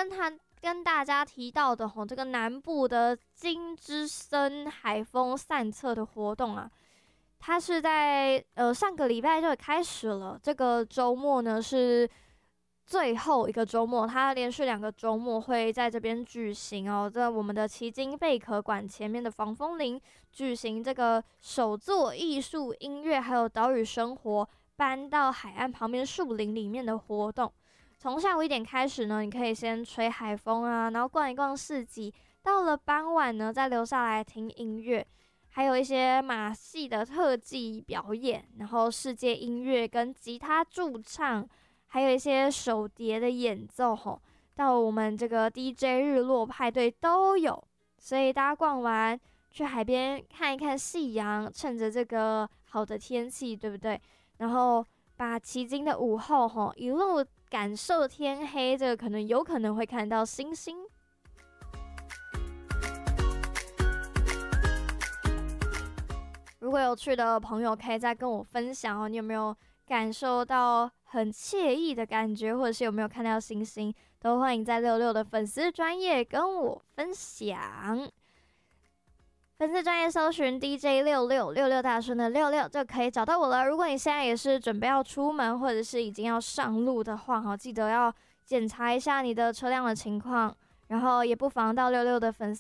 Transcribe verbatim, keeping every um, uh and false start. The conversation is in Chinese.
跟他跟大家提到的吼，这个南部的金之森海风散策的活动啊，它是在呃上个礼拜就开始了。这个周末呢是最后一个周末，它连续两个周末会在这边举行哦，在我们的旗津贝壳馆前面的防风林举行这个手作艺术、音乐还有岛屿生活搬到海岸旁边树林里面的活动。从下午一点开始呢，你可以先吹海风啊，然后逛一逛市集。到了傍晚呢，再留下来听音乐，还有一些马戏的特技表演，然后世界音乐跟吉他驻唱，还有一些手碟的演奏吼。到我们这个 D J 日落派对都有，所以大家逛完去海边看一看夕阳，趁着这个好的天气，对不对？然后把旗津的午后吼一路感受天黑，这个可能有可能会看到星星。如果有去的朋友，可以再跟我分享哦，你有没有感受到很惬意的感觉，或者是有没有看到星星，都欢迎在六六的粉丝专页跟我分享。粉丝专业搜寻 D J 六六六六大顺的六六就可以找到我了。如果你现在也是准备要出门，或者是已经要上路的话，记得要检查一下你的车辆的情况，然后也不妨到六六的粉